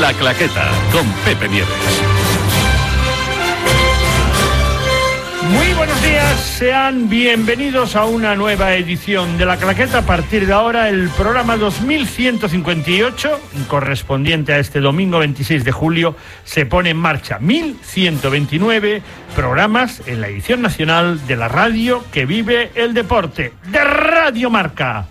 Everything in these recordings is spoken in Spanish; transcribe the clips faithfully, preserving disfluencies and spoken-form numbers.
La Claqueta, con Pepe Nieves. Muy buenos días, sean bienvenidos a una nueva edición de La Claqueta. A partir de ahora, el programa dos mil ciento cincuenta y ocho, correspondiente a este domingo veintiséis de julio, se pone en marcha. mil ciento veintinueve programas en la edición nacional de la radio que vive el deporte, de Radio Marca.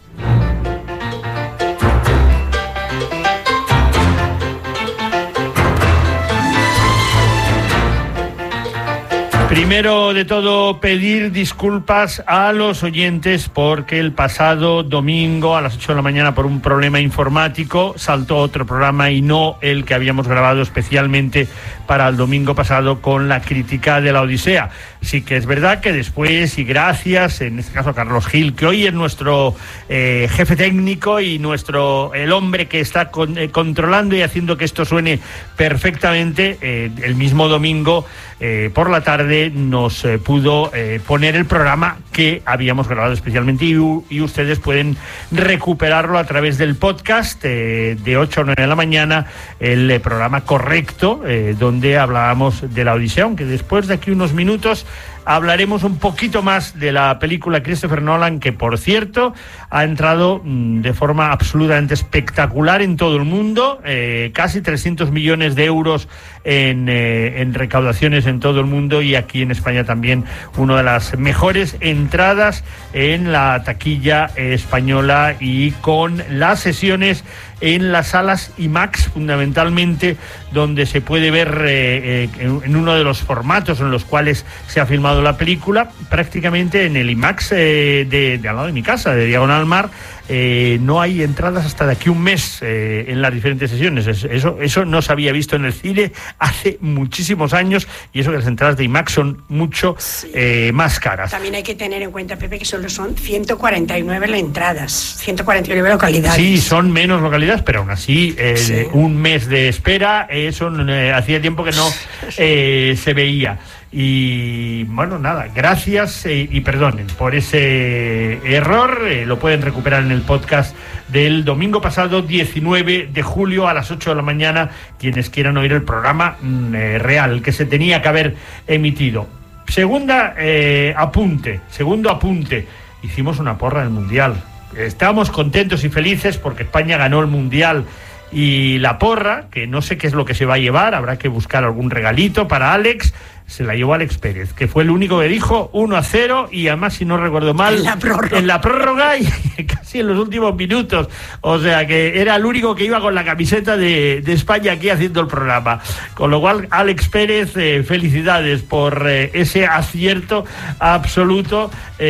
Primero de todo, pedir disculpas a los oyentes porque el pasado domingo a las ocho de la mañana, por un problema informático, saltó otro programa y no el que habíamos grabado especialmente para el domingo pasado con la crítica de la Odisea. Sí que es verdad que después, y gracias, en este caso a Carlos Gil, que hoy es nuestro eh, jefe técnico y nuestro el hombre que está con, eh, controlando y haciendo que esto suene perfectamente, eh, el mismo domingo eh, por la tarde nos eh, pudo eh, poner el programa que habíamos grabado especialmente y, y ustedes pueden recuperarlo a través del podcast eh, de ocho a nueve de la mañana, el eh, programa correcto eh, donde hablábamos de la Odisea, aunque después de aquí unos minutos hablaremos un poquito más de la película Christopher Nolan, que por cierto ha entrado mmm, de forma absolutamente espectacular en todo el mundo, eh, casi trescientos millones de euros en, eh, en recaudaciones en todo el mundo, y aquí en España también una de las mejores entradas en la taquilla española, y con las sesiones en las salas IMAX fundamentalmente, donde se puede ver eh, eh, en uno de los formatos en los cuales se ha filmado la película, prácticamente en el IMAX eh, de, de al lado de mi casa, de Diagonal Mar. Eh, no hay entradas hasta de aquí un mes eh, en las diferentes sesiones. Eso, eso no se había visto en el cine hace muchísimos años, y eso que las entradas de IMAX son mucho sí. eh, más caras. También hay que tener en cuenta, Pepe, que solo son ciento cuarenta y nueve entradas, ciento cuarenta y nueve localidades. Sí, son menos localidades, pero aún así eh, sí. un mes de espera, eso eh, hacía tiempo que no eh, se veía. Y bueno, nada, gracias eh, y perdonen por ese error. Eh, lo pueden recuperar en el podcast del domingo pasado, diecinueve de julio a las ocho de la mañana, quienes quieran oír el programa mm, eh, real que se tenía que haber emitido. Segunda eh, apunte, segundo apunte, hicimos una porra del Mundial. Estábamos contentos y felices porque España ganó el Mundial. Y la porra, que no sé qué es lo que se va a llevar, habrá que buscar algún regalito para Alex, se la llevó Alex Pérez, que fue el único que dijo uno a cero, y además, si no recuerdo mal, en la prórroga, en la prórroga y casi en los últimos minutos. O sea que era el único que iba con la camiseta de, de España aquí haciendo el programa. Con lo cual, Alex Pérez, eh, felicidades por eh, ese acierto absoluto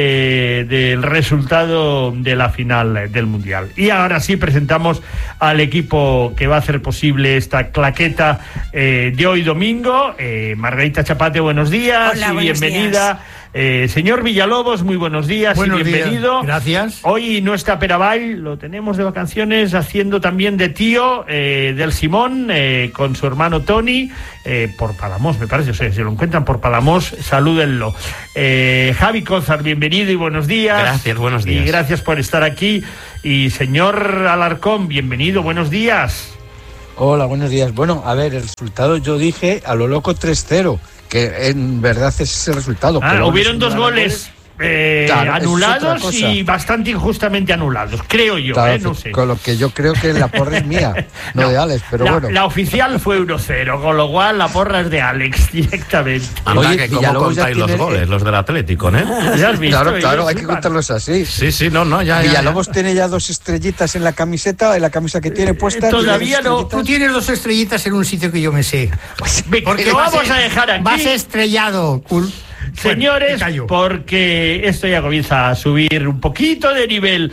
eh, del resultado de la final del Mundial. Y ahora sí presentamos al equipo que va a hacer posible esta claqueta eh, de hoy domingo. eh, Margarita Chapate, buenos días. Hola, y buenos bienvenida. Días. Eh, señor Villalobos, muy buenos días. Buenos y bienvenido. Días. Gracias. Hoy no está Perabay, lo tenemos de vacaciones haciendo también de tío eh, del Simón, eh, con su hermano Tony, eh, por Palamos, me parece. O sea, si lo encuentran por Palamos, salúdenlo. Eh, Javi Cózar, bienvenido y buenos días. Gracias, buenos días. Y gracias por estar aquí. Y señor Alarcón, bienvenido, buenos días. Hola, buenos días. Bueno, a ver, el resultado yo dije a lo loco tres cero, que en verdad es ese resultado. Ah, pero hubieron dos goles eh, claro, anulados y bastante injustamente anulados, creo yo, claro, eh, no sé. Con lo que yo creo que la porra es mía, no, no de Alex, pero la, bueno. La oficial fue uno cero, con lo cual la porra es de Alex directamente. Anda, Oye, que cómo Villalobos contáis tiene... los goles, los del Atlético, ¿eh? ¿Ya has visto? Claro, claro, hay que flipan. contarlos así. Sí, sí, no, no, ya, ya. Villalobos ya. tiene ya dos estrellitas en la camiseta, en la camisa que tiene puesta. Eh, todavía no. Tú tienes dos estrellitas en un sitio que yo me sé. Porque lo vamos a dejar aquí. Vas estrellado, cool. Señores, bueno, porque esto ya comienza a subir un poquito de nivel.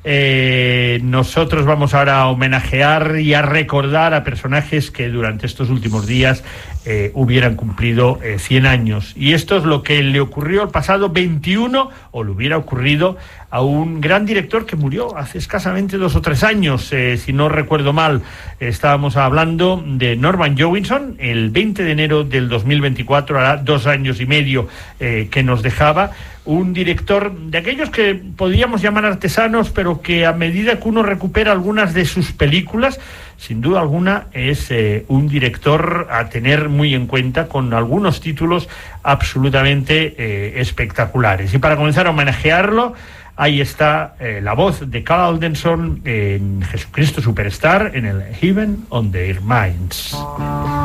Eh, nosotros vamos ahora a homenajear y a recordar a personajes que durante estos últimos días eh, hubieran cumplido eh, cien años. Y esto es lo que le ocurrió el pasado veintiuno, o le hubiera ocurrido a un gran director que murió hace escasamente dos o tres años, eh, si no recuerdo mal. Estábamos hablando de Norman Jewison, el veinte de enero del dos mil veinticuatro, hará dos años y medio eh, que nos dejaba. Un director de aquellos que podríamos llamar artesanos, pero que a medida que uno recupera algunas de sus películas, sin duda alguna es eh, un director a tener muy en cuenta, con algunos títulos absolutamente eh, espectaculares. Y para comenzar a homenajearlo, ahí está eh, la voz de Carl Aldenson en Jesucristo Superstar, en el Heaven on Their Minds.